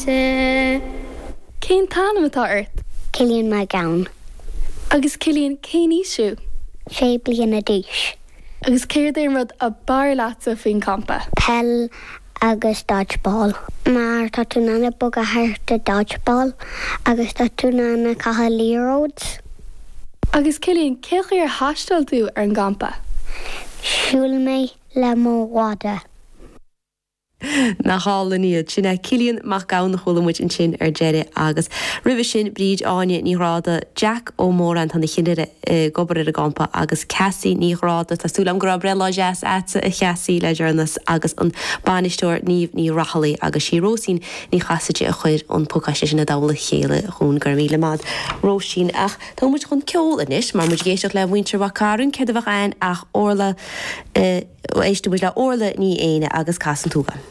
Te. Cén tanam atá ort? Cillian my gown. Agus Cillian cé níosú? Sé blian a dúis. Agus céir é rud a bar láta fin campa? Pell agus dodgeball. Mar tá tú nana bug a thart a dodgeball agus tá tú nana caithe líróds. Agus Cillian céch ar hastal tú ar an gampa? Siúil mé le mó wada. Na hála níiad sinna Cillian mac gan na cholamid an sin ar deire agus rih sin bríd áine níráda Jack ó Móran tan na chinire gobar a gampa agus Cassie níráda tásúlam go bre láideas atsa a cheasí le dearnas agus an banisteir níomh ní rahalaí agus sí Rósín ní chasaide a chuir an pócaiste sin na dála chéile chun gur míle mad Rósín ach tá muid chun ceol inis mar muid géisteach le bhaintear bhacarún ceidir bh ein ach orla éiste muid le orla ní éine agus casan túgan.